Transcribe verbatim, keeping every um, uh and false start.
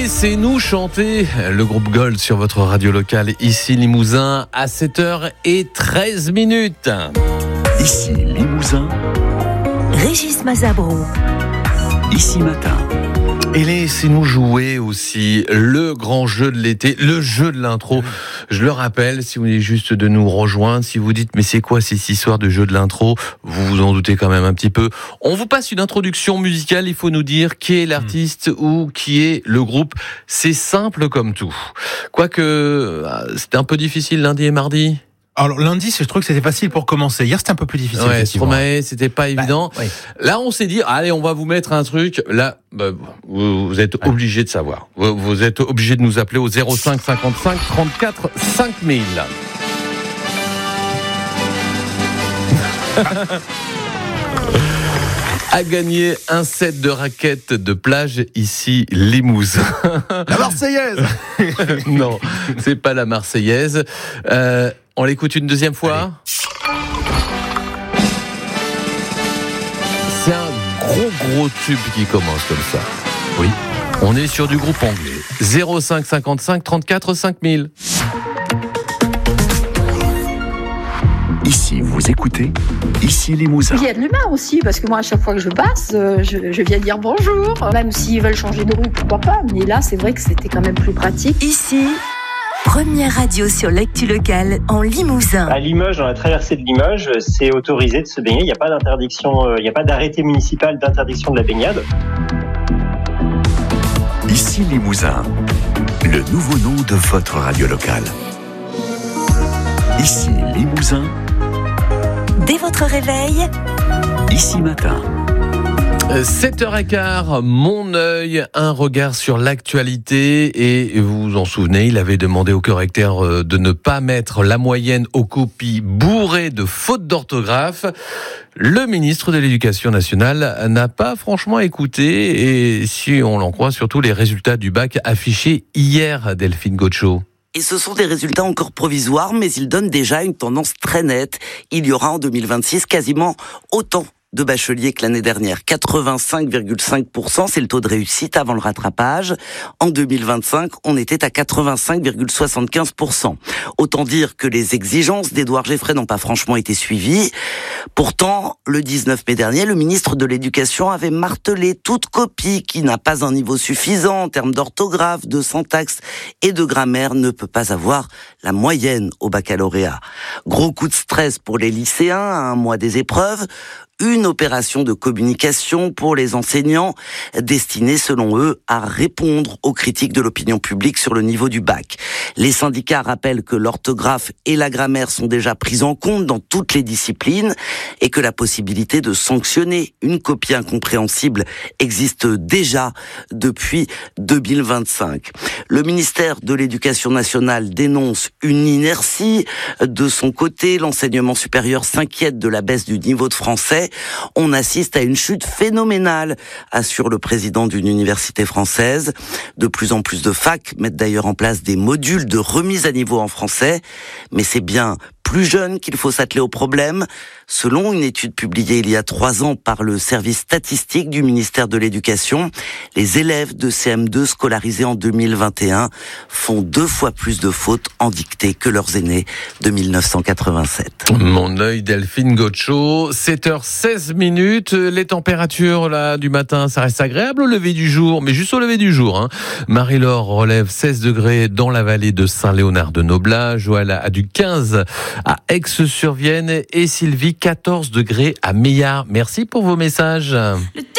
C'est nous chanter le groupe Gold sur votre radio locale ici Limousin à sept heures treize minutes. Ici Limousin, Régis Mazabro. Ici Matin. Et laissez-nous jouer aussi le grand jeu de l'été, le jeu de l'intro. Je le rappelle, si vous venez juste de nous rejoindre, si vous dites mais c'est quoi cette histoire de jeu de l'intro, vous vous en doutez quand même un petit peu. On vous passe une introduction musicale, il faut nous dire qui est l'artiste mmh. ou qui est le groupe. C'est simple comme tout. Quoique, c'était un peu difficile lundi et mardi. Alors lundi, je trouve que c'était facile pour commencer. Hier, c'était un peu plus difficile. Ouais, Stromae, c'était pas évident. Bah, oui. Là, on s'est dit, allez, on va vous mettre un truc. Là, bah, vous, vous êtes obligé de savoir. Vous, vous êtes obligé de nous appeler au zéro cinq cinquante-cinq trente-quatre cinq mille. À gagner un set de raquettes de plage ici Limousin. La Marseillaise. Non, c'est pas la Marseillaise. Euh, on l'écoute une deuxième fois. Allez. C'est un gros gros tube qui commence comme ça. Oui. On est sur du groupe anglais. zéro cinq cinquante-cinq trente-quatre cinq mille. Ici, vous écoutez, ici Limousin. Il y a de l'humain aussi, parce que moi, à chaque fois que je passe, je, je viens dire bonjour. Même s'ils veulent changer de rue, pourquoi pas. Mais là, c'est vrai que c'était quand même plus pratique. Ici, première radio sur l'actu locale en Limousin. À Limoges, dans la traversée de Limoges, c'est autorisé de se baigner. Il n'y a pas d'interdiction, il n'y a pas d'arrêté municipal d'interdiction de la baignade. Ici Limousin, le nouveau nom de votre radio locale. Ici Limousin. Dès votre réveil, Ici Matin. sept heures quinze, mon œil, un regard sur l'actualité. Et vous vous en souvenez, il avait demandé au correcteur de ne pas mettre la moyenne aux copies bourrées de fautes d'orthographe. Le ministre de l'Éducation nationale n'a pas franchement écouté. Et si on l'en croit, surtout les résultats du bac affichés hier, Delphine Gaucho. Et ce sont des résultats encore provisoires, mais ils donnent déjà une tendance très nette. Il y aura en deux mille vingt-six quasiment autant de bacheliers que l'année dernière. quatre-vingt-cinq virgule cinq pour cent, c'est le taux de réussite avant le rattrapage. En deux mille vingt-cinq, on était à quatre-vingt-cinq virgule soixante-quinze pour cent. Autant dire que les exigences d'Édouard Geffray n'ont pas franchement été suivies. Pourtant, le dix-neuf mai dernier, le ministre de l'Éducation avait martelé toute copie qui n'a pas un niveau suffisant en termes d'orthographe, de syntaxe et de grammaire ne peut pas avoir la moyenne au baccalauréat. Gros coup de stress pour les lycéens à un mois des épreuves. Une opération de communication pour les enseignants destinée, selon eux, à répondre aux critiques de l'opinion publique sur le niveau du bac. Les syndicats rappellent que l'orthographe et la grammaire sont déjà prises en compte dans toutes les disciplines et que la possibilité de sanctionner une copie incompréhensible existe déjà depuis deux mille vingt-cinq. Le ministère de l'Éducation nationale dénonce une inertie. De son côté, l'enseignement supérieur s'inquiète de la baisse du niveau de français. On assiste à une chute phénoménale, assure le président d'une université française. De plus en plus de facs mettent d'ailleurs en place des modules de remise à niveau en français. Mais c'est bien plus jeune qu'il faut s'atteler au problème. Selon une étude publiée il y a trois ans par le service statistique du ministère de l'Éducation, les élèves de C M deux scolarisés en deux mille vingt et un font deux fois plus de fautes en dictée que leurs aînés de mille neuf cent quatre-vingt-sept. Mon œil, Delphine Gaucho, sept heures seize minutes. Les températures là du matin, ça reste agréable au lever du jour, mais juste au lever du jour. Hein. Marie-Laure relève seize degrés dans la vallée de Saint-Léonard-de-Noblat. Joël a du quinze à Aix-sur-Vienne et Sylvie quatorze degrés à Meillard. Merci pour vos messages.